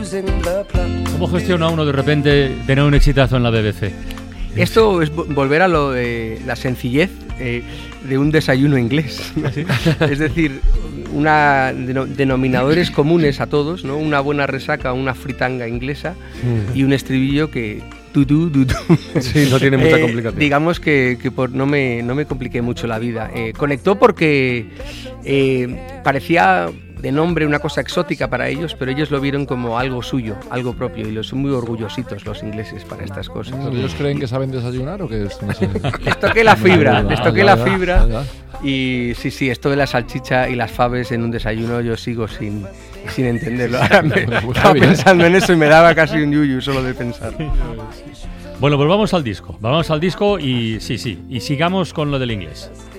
¿Cómo gestiona uno de repente tener un exitazo en la BBC? Esto es volver a lo de la sencillez de un desayuno inglés, ¿no? ¿Sí? Es decir, denominadores comunes a todos, ¿no? Una buena resaca, una fritanga inglesa y un estribillo que... Sí, no tiene mucha complicación. Digamos que no me compliqué mucho la vida. Conectó porque parecía de nombre una cosa exótica para ellos, pero ellos lo vieron como algo suyo, algo propio, y los son muy orgullositos los ingleses para estas cosas. ¿Ellos creen que saben desayunar o que es? No sé. Les toqué la fibra, y sí, esto de la salchicha y las faves en un desayuno yo sigo sin entenderlo. Ahora estaba pensando en eso y me daba casi un yuyu solo de pensar. Bueno, pues vamos al disco y sí, y sigamos con lo del inglés.